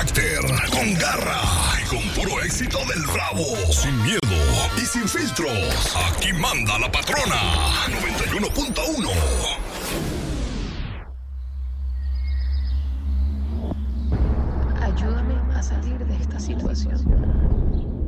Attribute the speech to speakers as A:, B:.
A: carácter, con garra y con puro éxito del Bravo. Sin miedo y sin filtros. Aquí manda la patrona. 91.1.
B: Ayúdame a salir de esta situación.